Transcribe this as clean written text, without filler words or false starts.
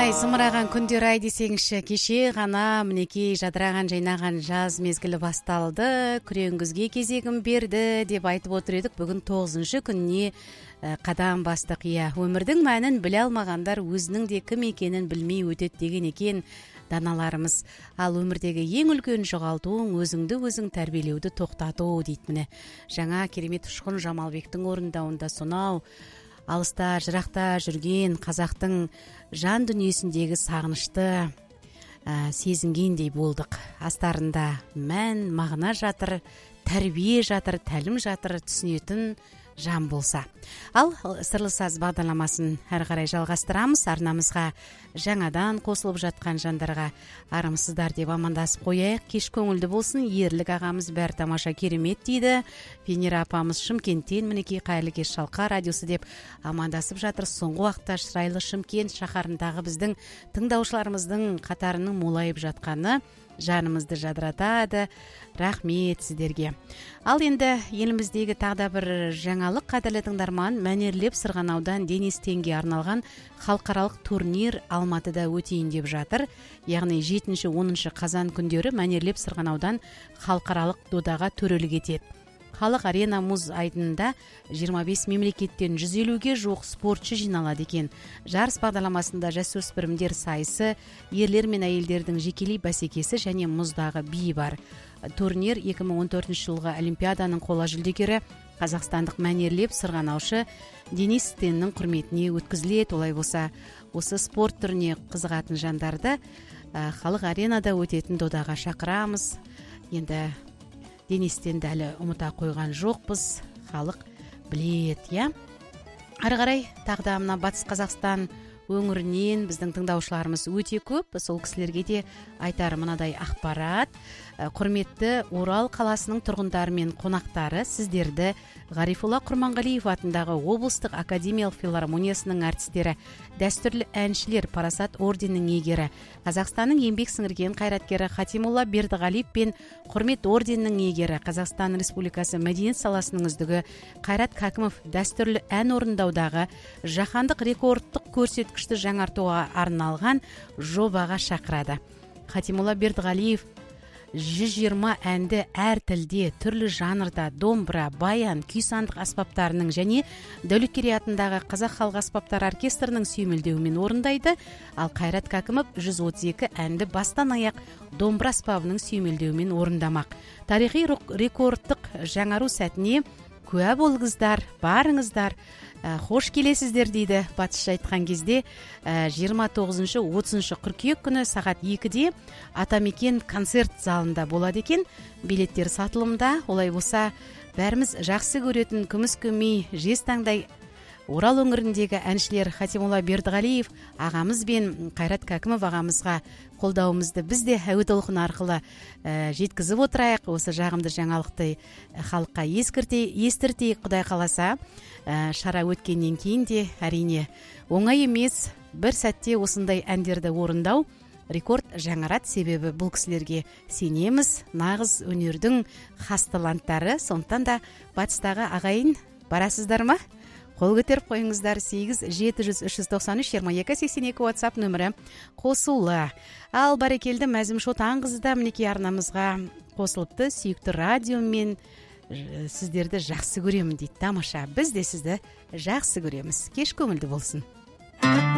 Зымыраған күндер ай десеңші, кеше ғана мінекей жадыраған жайнаған жаз мезгілі басталды, күреңгізге кезегім берді деп айтып отыр едік. Бүгін 9-шы күніне қадам бастық. Өмірдің мәнін біле алмағандар өзінің де кім екенін білмей өтеді деген екен даналарымыз. Ал өмірдегі ең үлкен жоғалтуың өзіңді өзің тәрбиелеуді тоқтату дейді. Міне жаңа керемет Ұшқын Жамалбектің орындауында сонау алыста жырақта жүрген қазақтың жан дүниесіндегі сағынышты сезінгендей болдық. Астарында мән, мағына жатыр, тәрбие жатыр, тәлім жатыр, түсінетін жан болса. Ал Сырлы саз бағдарламасын әрі қарай жалғастырамыз. Арнамызға жаңадан қосылып жатқан жандарға армысыздар деп амандасып қояйық. Кеш көңілді болсын. Ерлік ағамыз бәр тамаша керемет дейді. Венера апамыз Шымкенттен мінекей қайырлы кеш Шалқа радиосы деп амандасып жатыр. Соңғы уақытта шырайлы Шымкент шаһарындағы біздің тыңдаушыларымыздың қатарының молайып жатқаны жанымызды жадыратады. Рахмет сіздерге. Ал енді еліміздегі тағы да бір жаңалық, қадірлі тыңдарман, мәнерлеп сырғанаудан Денис Тенге арналған халықаралық турнир Алматыда өтейін деп жатыр. Яғни 7-10 қазан күндері мәнерлеп сырғанаудан халықаралық додаға төрелік етеді. Халық арена мұз айдынында 25 мемлекеттен 150-ге жуық спортшы жиналады екен. Жарыс бағдарламасында жасөспірімдер сайысы, ерлер мен әйелдердің жекелей бәсекесі және мұздағы би бар. Турнир 2014 жылғы Олимпиаданың қола жүлдегері қазақстандық мәнерлеп сырғанаушы Денис Теннің құрметіне өткізіледі. Олай болса, осы спорт түріне қызығатын жандарды халық аренада өтетін додаға шақырамыз. Енді Денистен әлі ұмыта қойған жоқпыз, халық білет, Ары қарай тағда мына Батыс Қазақстан өңірінен біздің тыңдаушыларымыз өте көп. Сол кісілерге де айтар мынадай ақпарат. Құрметті Орал қаласының тұрғындары мен қонақтары, сіздерді Ғарифолла Құрманғалиев атындағы облыстық академиялық филармониясының артистері, дәстүрлі әншілер, Парасат орденінің иегері, Қазақстанның еңбек сіңірген қайраткері Хатимолла Бердіғалиев пен құрмет орденінің иегері, Қазақстан Республикасы мәдениет саласының үздігі Қайрат Кәкімов дәстүрлі ән орындаудағы жаһандық рекордтық көрсеткішті жаңартуға арналған жобаға шақырады. Хатимолла Бердіғалиев 120 әнді әр тілде, түрлі жанрда, домбыра, баян, күй сандық аспаптарының және Дәулеткерей атындағы Қазақ халық аспаптар оркестрінің сүйемелдеуімен орындайды. Ал Қайрат Кәкімов 132 әнді бастан аяқ домбыра аспабының сүйемелдеуімен орындамақ. Тарихи рекордтық жаңару сәтіне куә болыңыздар, барыңыздар, хош келесіздер дейді. Батысша айтқан кезде 29-30 қыркүйек күні сағат 2-де Атамекен концерт залында болады екен. Билеттер сатылымда. Олай болса, бәріміз жақсы көретін күміс көмей, жез таңдай Орал өңіріндегі әншілер Хатимолла Бердіғалиев ағамыз бен Қайрат Кәкімов ағамызға қолдауымызды біз де әуе толқыны арқылы жеткізіп отырайық. Осы жағымды жаңалықты халыққа естіртейік. Құдай қаласа, шара өткеннен кейін де әрине оңай емес. Бір сәтте осындай әндерді орындау рекорд жаңарат. Себебі бұл кісілерге сенеміз, нағыз өнердің хас таланттары. Сондықтан да батыстағы ағайын барасыздар ма? Қол көтеріп қойыңыздар. 8-700-393-22-82 WhatsApp нөмірі қосулы. Ал бәрекелді Мәзім Шотанқызы да мінекей арнамызға қосылыпты. Сүйікті радиомен сіздерді жақсы көремін дейді. Тамаша, біз де сізді жақсы көреміз. Кеш көңілді болсын.